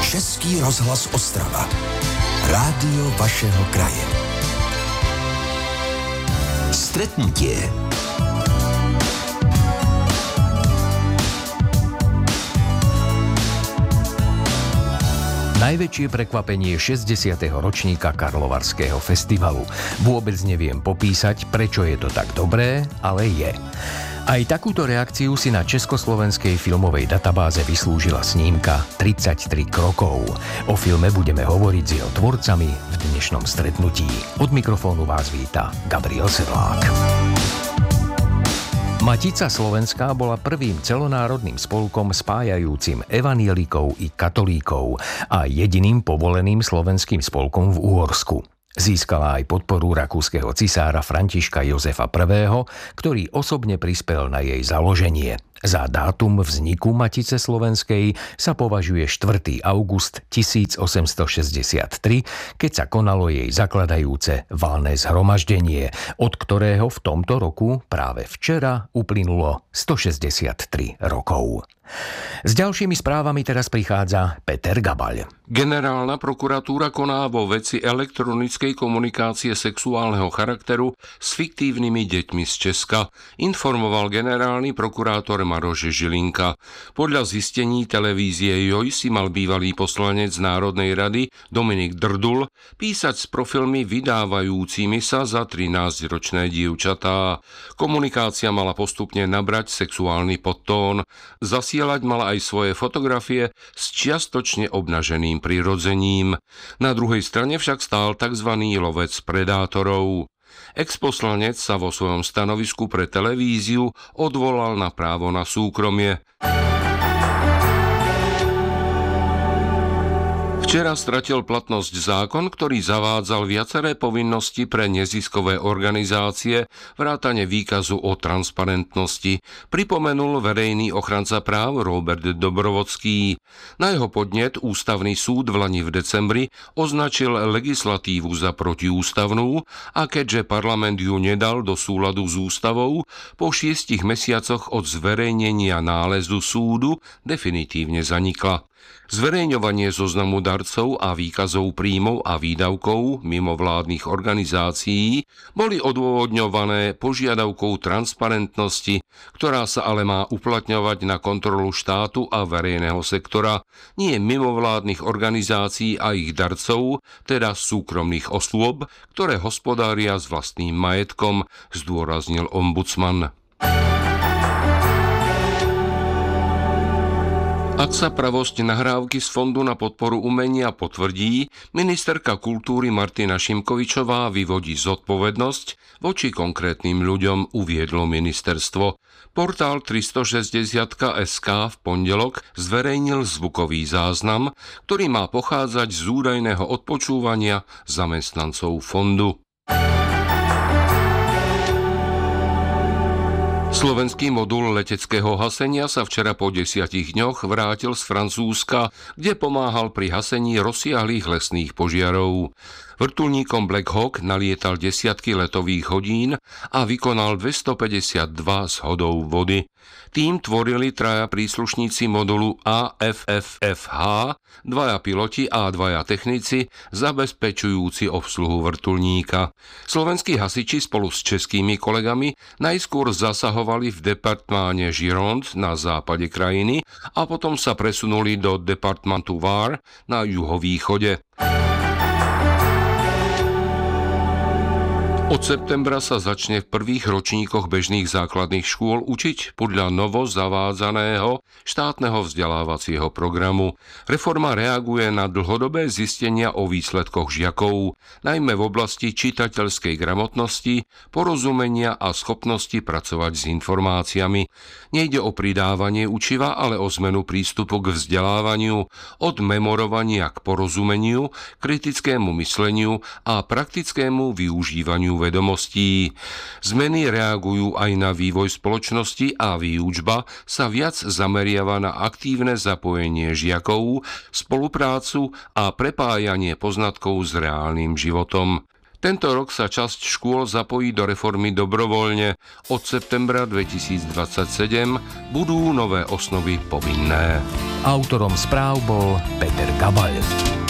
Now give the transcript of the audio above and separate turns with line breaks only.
Český rozhlas Ostrava. Rádio vašeho kraje. Stretnutie.
Najväčšie prekvapenie 60. ročníka Karlovarského festivalu. Vôbec neviem popísať, prečo je to tak dobré, ale je. Aj takúto reakciu si na československej filmovej databáze vyslúžila snímka 33 krokov. O filme budeme hovoriť s jeho tvorcami v dnešnom stretnutí. Od mikrofónu vás víta Gabriel Sedlák. Matica Slovenská bola prvým celonárodným spolkom spájajúcim evanjelikov i katolíkov a jediným povoleným slovenským spolkom v Uhorsku. Získala aj podporu rakúskeho cisára Františka Jozefa I., ktorý osobne prispel na jej založenie. Za dátum vzniku Matice Slovenskej sa považuje 4. august 1863, keď sa konalo jej zakladajúce valné zhromaždenie, od ktorého v tomto roku práve včera uplynulo 163 rokov. S ďalšími správami teraz prichádza Peter Gabaľ.
Generálna prokuratúra koná vo veci elektronickej komunikácie sexuálneho charakteru s fiktívnymi deťmi z Česka, informoval generálny prokurátor Maroš Žilinka. Podľa zistení televízie JOJ si mal bývalý poslanec Národnej rady Dominik Drdul písať s profilmi vydávajúcimi sa za 13-ročné dievčatá. Komunikácia mala postupne nabrať sexuálny podtón. Zasielať mala aj svoje fotografie s čiastočne obnaženým prirodzením. Na druhej strane však stál tzv. Lovec predátorov. Exposlanec sa vo svojom stanovisku pre televíziu odvolal na právo na súkromie. Včera stratil platnosť zákon, ktorý zavádzal viaceré povinnosti pre neziskové organizácie, vrátane výkazu o transparentnosti, pripomenul verejný ochranca práv Robert Dobrovodský. Na jeho podnet Ústavný súd vlani v decembri označil legislatívu za protiústavnú a keďže parlament ju nedal do súladu s ústavou, po 6 mesiacoch od zverejnenia nálezu súdu definitívne zanikla. Zverejňovanie zoznamu darcov a výkazov príjmov a výdavkov mimovládnych organizácií boli odôvodňované požiadavkou transparentnosti, ktorá sa ale má uplatňovať na kontrolu štátu a verejného sektora, nie mimovládnych organizácií a ich darcov, teda súkromných osôb, ktoré hospodária s vlastným majetkom, zdôraznil ombudsman. Ak sa pravosť nahrávky z Fondu na podporu umenia potvrdí, ministerka kultúry Martina Šimkovičová vyvodí zodpovednosť voči konkrétnym ľuďom, uviedlo ministerstvo. Portál 360.sk v pondelok zverejnil zvukový záznam, ktorý má pochádzať z údajného odpočúvania zamestnancov fondu. Slovenský modul leteckého hasenia sa včera po 10 dňoch vrátil z Francúzska, kde pomáhal pri hasení rozsiahlých lesných požiarov. Vrtuľníkom Black Hawk nalietal desiatky letových hodín a vykonal 252 shodov vody. Tým tvorili 3 príslušníci modulu AFFFH, 2 piloti a 2 technici, zabezpečujúci obsluhu vrtuľníka. Slovenskí hasiči spolu s českými kolegami najskôr zasahovali v departmáne Gironde na západe krajiny a potom sa presunuli do departmantu Var na juhovýchode. Od septembra sa začne v prvých ročníkoch bežných základných škôl učiť podľa novo zavádzaného štátneho vzdelávacieho programu. Reforma reaguje na dlhodobé zistenia o výsledkoch žiakov, najmä v oblasti čitateľskej gramotnosti, porozumenia a schopnosti pracovať s informáciami. Nejde o pridávanie učiva, ale o zmenu prístupu k vzdelávaniu, od memorovania k porozumeniu, kritickému mysleniu a praktickému využívaniu vedomostí. Zmeny reagujú aj na vývoj spoločnosti a výučba sa viac zameriava na aktívne zapojenie žiakov, spoluprácu a prepájanie poznatkov s reálnym životom. Tento rok sa časť škôl zapojí do reformy dobrovoľne. Od septembra 2027 budú nové osnovy povinné.
Autorom správ bol Peter Gabaľ.